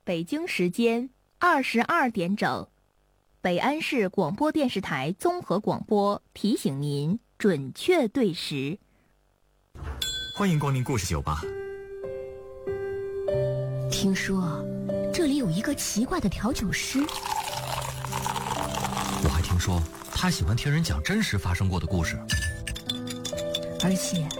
北京时间22点整，北安市广播电视台综合广播提醒您准确对时。 欢迎光临故事酒吧。 听说这里有一个奇怪的调酒师， 我还听说他喜欢听人讲真实发生过的故事， 而且